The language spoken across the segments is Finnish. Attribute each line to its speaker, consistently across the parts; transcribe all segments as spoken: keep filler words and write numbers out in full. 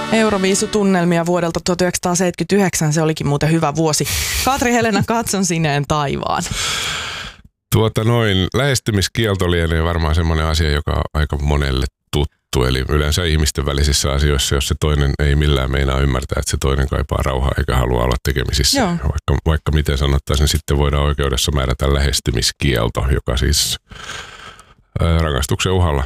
Speaker 1: Euroviisutunnelmia vuodelta tuhatyhdeksänsataaseitsemänkymmentäyhdeksän, se olikin muuten hyvä vuosi. Katri Helena, katson sineen taivaan.
Speaker 2: Tuota noin, lähestymiskielto lienee varmaan semmoinen asia, joka on aika monelle tuttu. Eli yleensä ihmisten välisissä asioissa, jos se toinen ei millään meinaa ymmärtää, että se toinen kaipaa rauhaa eikä halua olla tekemisissä. Vaikka, vaikka miten sanottaisiin, niin sitten voidaan oikeudessa määrätä lähestymiskielto, joka siis ää, rangaistuksen uhalla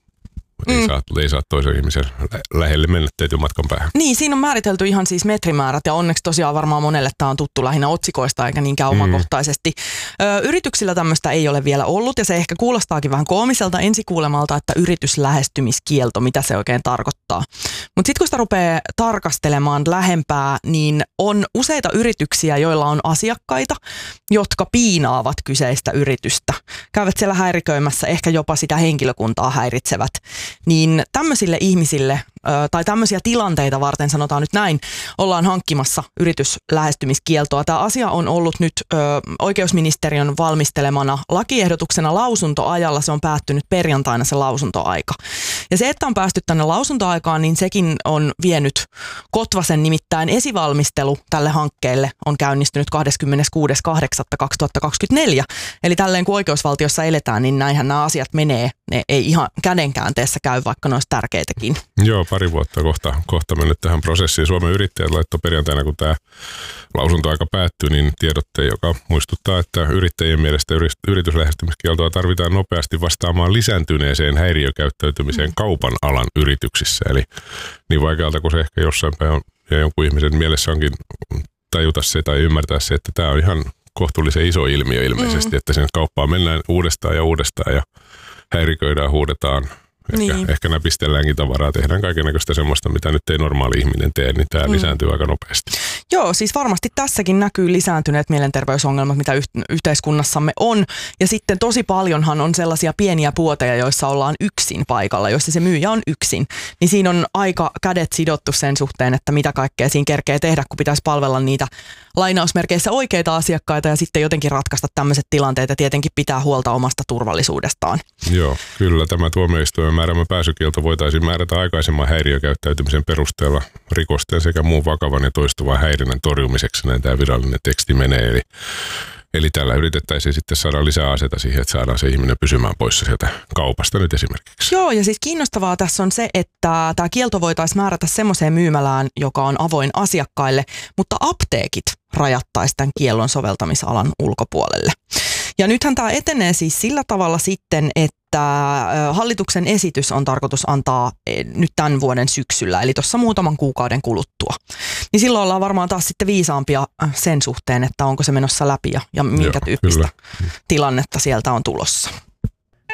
Speaker 2: Mm. Ei, saa, ei saa toisen ihmisen lähelle mennä tietyn matkan päähän. Niin,
Speaker 1: siinä on määritelty ihan siis metrimäärät ja onneksi tosiaan varmaan monelle tämä on tuttu lähinnä otsikoista eikä niinkään mm. omakohtaisesti. Ö, yrityksillä tämmöistä ei ole vielä ollut ja se ehkä kuulostaakin vähän koomiselta ensikuulemalta, että yrityslähestymiskielto, mitä se oikein tarkoittaa. Mutta sitten kun sitä rupeaa tarkastelemaan lähempää, niin on useita yrityksiä, joilla on asiakkaita, jotka piinaavat kyseistä yritystä. Käyvät siellä häiriköimässä, ehkä jopa sitä henkilökuntaa häiritsevät. Niin tämmöisille ihmisille tai tämmöisiä tilanteita varten, sanotaan nyt näin, ollaan hankkimassa yrityslähestymiskieltoa. Tämä asia on ollut nyt ö, oikeusministeriön valmistelemana lakiehdotuksena lausuntoajalla. Se on päättynyt perjantaina se lausuntoaika. Ja se, että on päästy tänne lausuntoaikaan, niin sekin on vienyt Kotvasen, nimittäin esivalmistelu tälle hankkeelle on käynnistynyt kahdeskymmeneskuudes kahdeksatta kaksituhattakaksikymmentäneljä. Eli tälleen kun oikeusvaltiossa eletään, niin näinhän nämä asiat menee. Ne ei ihan kädenkäänteessä käy, vaikka ne olisi tärkeitäkin.
Speaker 2: Joo, pari vuotta kohta, kohta mennyt tähän prosessiin. Suomen yrittäjät laittoi perjantaina, kun tämä lausuntoaika päättyy, niin tiedotte, joka muistuttaa, että yrittäjien mielestä yrityslähestymiskieltoa tarvitaan nopeasti vastaamaan lisääntyneeseen häiriökäyttäytymiseen kaupan alan yrityksissä. Eli niin vaikealta kuin se ehkä jossain päin on, ja jonkun ihmisen mielessä onkin tajuta se tai ymmärtää se, että tämä on ihan kohtuullisen iso ilmiö ilmeisesti, mm. että sen kauppaan mennään uudestaan ja uudestaan ja häiriköidään, huudetaan. Ehkä, niin. ehkä näpistelläänkin tavaraa, tehdään kaikennäköistä semmoista, mitä nyt ei normaali ihminen tee, niin tämä mm. lisääntyy aika nopeasti.
Speaker 1: Joo, siis varmasti tässäkin näkyy lisääntyneet mielenterveysongelmat, mitä yh- yhteiskunnassamme on. Ja sitten tosi paljonhan on sellaisia pieniä puoteja, joissa ollaan yksin paikalla, joissa se myyjä on yksin. Niin siinä on aika kädet sidottu sen suhteen, että mitä kaikkea siinä kerkee tehdä, kun pitäisi palvella niitä lainausmerkeissä oikeita asiakkaita ja sitten jotenkin ratkaista tämmöiset tilanteet ja tietenkin pitää huolta omasta turvallisuudestaan.
Speaker 2: Joo, kyllä tämä tuomioistuimen määräämä pääsykielto voitaisiin määrätä aikaisemman häiriökäyttäytymisen perusteella rikosten sekä muun vakavan ja toistuvan häirinnän torjumiseksi, näin tämä virallinen teksti menee. Eli, eli tällä yritettäisiin sitten saada lisää aseta siihen, että saadaan se ihminen pysymään poissa sieltä kaupasta nyt esimerkiksi.
Speaker 1: Joo, ja siis kiinnostavaa tässä on se, että tämä kielto voitaisiin määrätä semmoiseen myymälään, joka on avoin asiakkaille, mutta apteekit rajattaisiin tämän kiellon soveltamisalan ulkopuolelle. Ja nythän tämä etenee siis sillä tavalla sitten, että hallituksen esitys on tarkoitus antaa nyt tämän vuoden syksyllä, eli tuossa muutaman kuukauden kuluttua. Niin silloin ollaan varmaan taas sitten viisaampia sen suhteen, että onko se menossa läpi ja, ja minkä Joo, tyyppistä kyllä. tilannetta sieltä on tulossa.